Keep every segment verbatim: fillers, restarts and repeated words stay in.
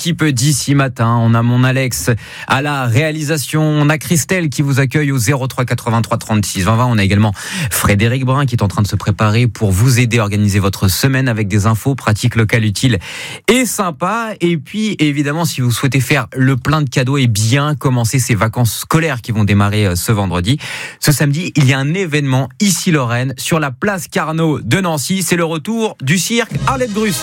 l'équipe d'ici matin. On a mon Alex à la réalisation. On a Christelle qui vous accueille au zéro trois quatre-vingt-trois trente-six vingt vingt. On a également Frédéric Brun qui est en train de se préparer pour vous aider à organiser votre semaine avec des infos pratiques, locales, utiles et sympas. Et puis, évidemment, si vous souhaitez faire le plein de cadeaux et bien commencer ces vacances scolaires qui vont démarrer ce vendredi, ce samedi, il y a un événement ici Lorraine sur la place Carnot de Nancy. C'est le retour du cirque Arlette Grus.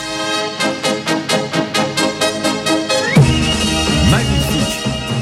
Magnifique.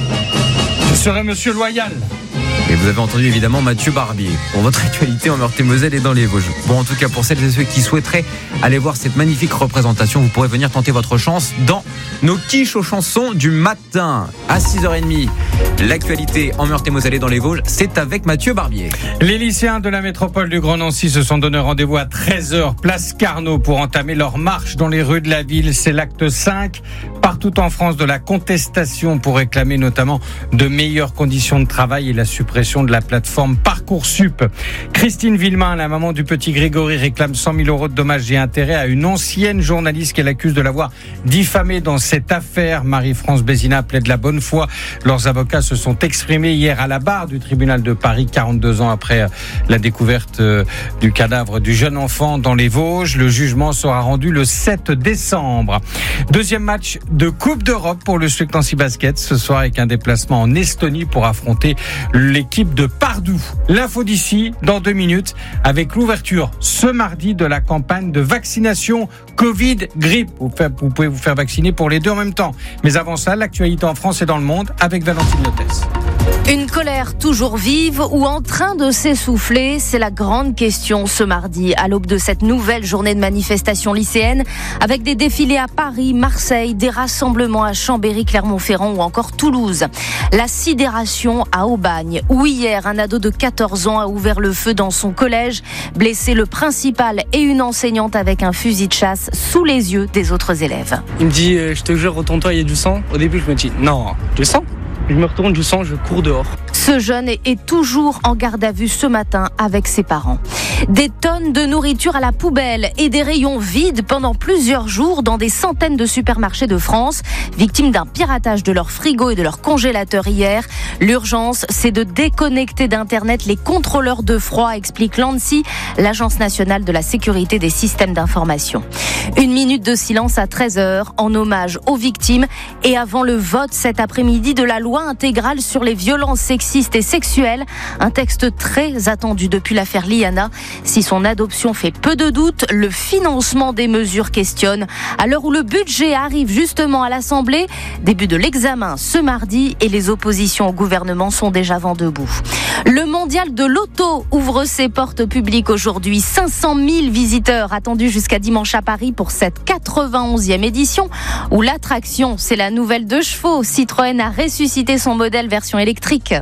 Je serai Monsieur Loyal. Et vous avez entendu évidemment Mathieu Barbier pour votre actualité en Meurthe-et-Moselle et dans les Vosges. Bon, en tout cas, pour celles et ceux qui souhaiteraient aller voir cette magnifique représentation, vous pourrez venir tenter votre chance dans nos quiches aux chansons du matin à six heures trente. L'actualité en Meurthe-et-Moselle et dans les Vosges, c'est avec Mathieu Barbier. Les lycéens de la métropole du Grand Nancy se sont donné rendez-vous à treize heures, place Carnot, pour entamer leur marche dans les rues de la ville. C'est l'acte cinq, partout en France, de la contestation pour réclamer notamment de meilleures conditions de travail et la suppression de la plateforme Parcoursup. Christine Villemain, la maman du petit Grégory, réclame cent mille euros de dommages et intérêts à une ancienne journaliste qu'elle accuse de l'avoir diffamée dans cette affaire. Marie-France Bézina plaide la bonne foi. Leurs avocats se sont exprimés hier à la barre du tribunal de Paris, quarante-deux ans après la découverte du cadavre du jeune enfant dans les Vosges. Le jugement sera rendu le sept décembre. Deuxième match de Coupe d'Europe pour le S L U C Nancy Basket ce soir, avec un déplacement en Estonie pour affronter l'équipe de Pardoux. L'info d'ici dans deux minutes avec l'ouverture ce mardi de la campagne de vaccination Covid-grippe. Vous, vous pouvez vous faire vacciner pour les deux en même temps. Mais avant ça, l'actualité en France et dans le monde avec Valentine Lotès. Une colère toujours vive ou en train de s'essouffler, c'est la grande question ce mardi, à l'aube de cette nouvelle journée de manifestation lycéenne, avec des défilés à Paris, Marseille, des rassemblements à Chambéry, Clermont-Ferrand ou encore Toulouse. La sidération à Aubagne, où hier un ado de quatorze ans a ouvert le feu dans son collège, blessé le principal et une enseignante avec un fusil de chasse sous les yeux des autres élèves. Il me dit euh, « je te jure, retourne-toi, il y a du sang ». Au début, je me dis « non, du sang ». Je me retourne du sang, je cours dehors. Ce jeune est toujours en garde à vue ce matin avec ses parents. Des tonnes de nourriture à la poubelle et des rayons vides pendant plusieurs jours dans des centaines de supermarchés de France, victimes d'un piratage de leurs frigos et de leurs congélateurs hier. L'urgence, c'est de déconnecter d'Internet les contrôleurs de froid, explique l'ANSSI, l'Agence nationale de la sécurité des systèmes d'information. Une minute de silence à treize heures en hommage aux victimes et avant le vote cet après-midi de la loi intégrale sur les violences sexistes et sexuelles, un texte très attendu depuis l'affaire Liana. Si son adoption fait peu de doute, le financement des mesures questionne. À l'heure où le budget arrive justement à l'Assemblée, début de l'examen ce mardi et les oppositions au gouvernement sont déjà vent debout. Le mondial de l'auto ouvre ses portes publiques aujourd'hui. cinq cent mille visiteurs attendus jusqu'à dimanche à Paris pour cette quatre-vingt-onzième édition où l'attraction, c'est la nouvelle deux chevaux. Citroën a ressuscité son modèle version électrique.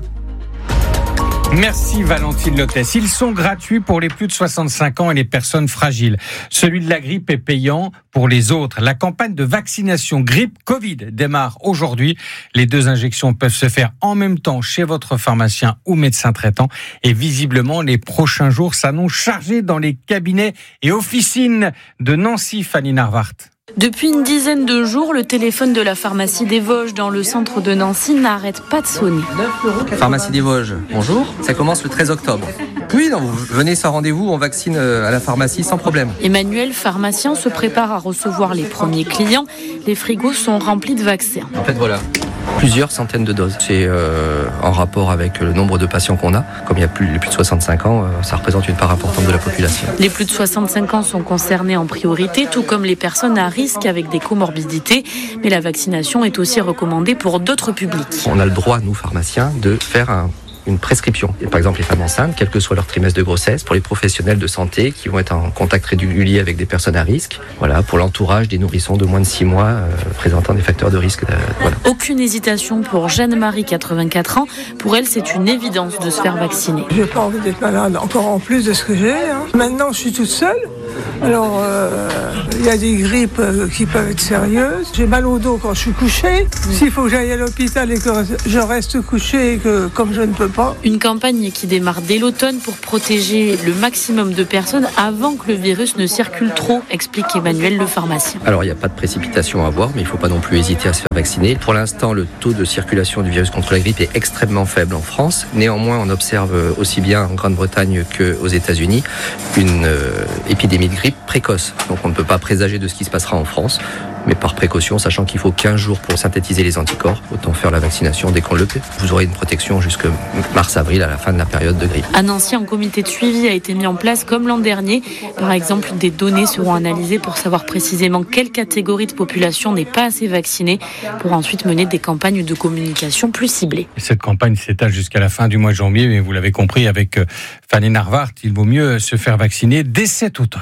Merci Valentine Lotès. Ils sont gratuits pour les plus de soixante-cinq ans et les personnes fragiles. Celui de la grippe est payant pour les autres. La campagne de vaccination grippe-Covid démarre aujourd'hui. Les deux injections peuvent se faire en même temps chez votre pharmacien ou médecin traitant. Et visiblement, les prochains jours s'annoncent chargés dans les cabinets et officines de Nancy. Fanny Narvart. Depuis une dizaine de jours, le téléphone de la pharmacie des Vosges dans le centre de Nancy n'arrête pas de sonner. Pharmacie des Vosges, bonjour. Ça commence le treize octobre. Oui, non, vous venez sans rendez-vous, on vaccine à la pharmacie sans problème. Emmanuel, pharmacien, se prépare à recevoir les premiers clients. Les frigos sont remplis de vaccins. En fait, voilà. Plusieurs centaines de doses. C'est euh, en rapport avec le nombre de patients qu'on a. Comme il y a plus, les plus de soixante-cinq ans, euh, ça représente une part importante de la population. Les plus de soixante-cinq ans sont concernés en priorité, tout comme les personnes à risque avec des comorbidités. Mais la vaccination est aussi recommandée pour d'autres publics. On a le droit, nous pharmaciens, de faire un une prescription. Et par exemple, les femmes enceintes, quel que soit leur trimestre de grossesse, pour les professionnels de santé qui vont être en contact régulier avec des personnes à risque, voilà, pour l'entourage des nourrissons de moins de six mois euh, présentant des facteurs de risque. Euh, voilà. Aucune hésitation pour Jeanne-Marie, quatre-vingt-quatre ans. Pour elle, c'est une évidence de se faire vacciner. Je n'ai pas envie d'être malade encore en plus de ce que j'ai. Hein. Maintenant, je suis toute seule. Alors, euh, il y a des grippes euh, qui peuvent être sérieuses. J'ai mal au dos quand je suis couchée. S'il faut que j'aille à l'hôpital et que je reste couchée et que comme je ne peux pas. Une campagne qui démarre dès l'automne pour protéger le maximum de personnes avant que le virus ne circule trop, explique Emmanuel, le pharmacien. Alors, il n'y a pas de précipitation à avoir, mais il ne faut pas non plus hésiter à se faire vacciner. Pour l'instant, le taux de circulation du virus contre la grippe est extrêmement faible en France. Néanmoins, on observe aussi bien en Grande-Bretagne qu'aux États-Unis une euh, épidémie de grippe précoce. Donc, on ne peut pas présager de ce qui se passera en France. Mais par précaution, sachant qu'il faut quinze jours pour synthétiser les anticorps, autant faire la vaccination dès qu'on le peut. Vous aurez une protection jusque mars-avril, à la fin de la période de grippe. À Nancy, un comité de suivi a été mis en place comme l'an dernier. Par exemple, des données seront analysées pour savoir précisément quelle catégorie de population n'est pas assez vaccinée, pour ensuite mener des campagnes de communication plus ciblées. Cette campagne s'étale jusqu'à la fin du mois de janvier, mais vous l'avez compris, avec Fanny Narvart, il vaut mieux se faire vacciner dès cet automne.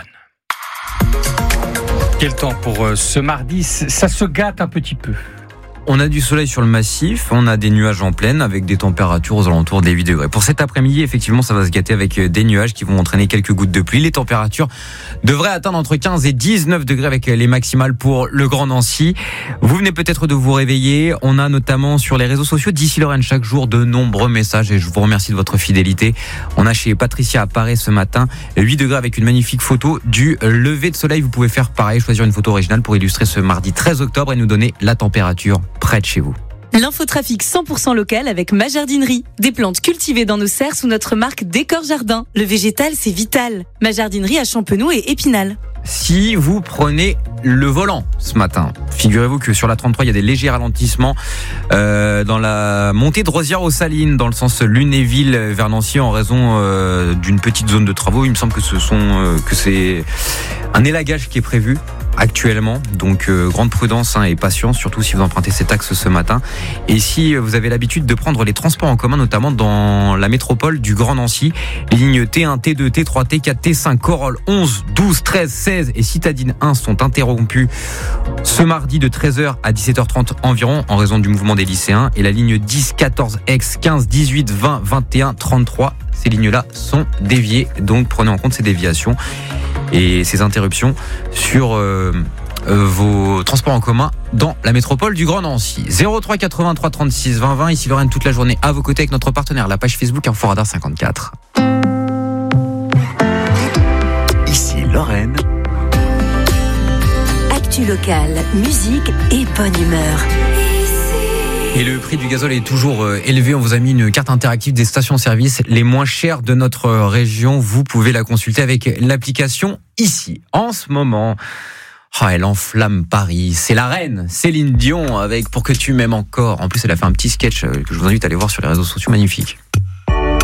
Quel temps pour ce mardi? Ça se gâte un petit peu. On a du soleil sur le massif, on a des nuages en pleine avec des températures aux alentours des huit degrés. Pour cet après-midi, effectivement, ça va se gâter avec des nuages qui vont entraîner quelques gouttes de pluie. Les températures devraient atteindre entre quinze et dix-neuf degrés avec les maximales pour le Grand Nancy. Vous venez peut-être de vous réveiller. On a notamment sur les réseaux sociaux d'ici Lorraine chaque jour de nombreux messages et je vous remercie de votre fidélité. On a chez Patricia à Paris ce matin huit degrés avec une magnifique photo du lever de soleil. Vous pouvez faire pareil, choisir une photo originale pour illustrer ce mardi treize octobre et nous donner la température près de chez vous. L'infotrafic cent pour cent local avec Ma Jardinerie. Des plantes cultivées dans nos serres sous notre marque Décor Jardin. Le végétal, c'est vital. Ma Jardinerie à Champenoux et Épinal. Si vous prenez le volant ce matin, figurez-vous que sur la trente-trois, il y a des légers ralentissements euh, dans la montée de Rosières-aux-Salines, dans le sens Lunéville vers Nancy, en raison euh, d'une petite zone de travaux. Il me semble que ce sont euh, que c'est un élagage qui est prévu actuellement, donc euh, grande prudence hein, et patience, surtout si vous empruntez cet axe ce matin. Et si euh, vous avez l'habitude de prendre les transports en commun, notamment dans la métropole du Grand Nancy, les lignes T un, T deux, T trois, T quatre, T cinq, Corolle onze, douze, treize, seize et Citadine un sont interrompues ce mardi de treize heures à dix-sept heures trente environ en raison du mouvement des lycéens. Et la ligne dix, quatorze, X, quinze, dix-huit, vingt, vingt et un, trente-trois, ces lignes-là sont déviées, donc prenez en compte ces déviations et ces interruptions sur euh, euh, vos transports en commun dans la métropole du Grand Nancy. zéro trois quatre-vingt-trois trente-six vingt vingt, ici Lorraine toute la journée à vos côtés avec notre partenaire, la page Facebook Inforadar cinquante-quatre. Ici Lorraine. Actu locale, musique et bonne humeur. Et le prix du gazole est toujours élevé. On vous a mis une carte interactive des stations-service les moins chères de notre région. Vous pouvez la consulter avec l'application ici. En ce moment, oh, elle enflamme Paris. C'est la reine, Céline Dion, avec Pour que tu m'aimes encore. En plus, elle a fait un petit sketch que je vous invite à aller voir sur les réseaux sociaux. Magnifique.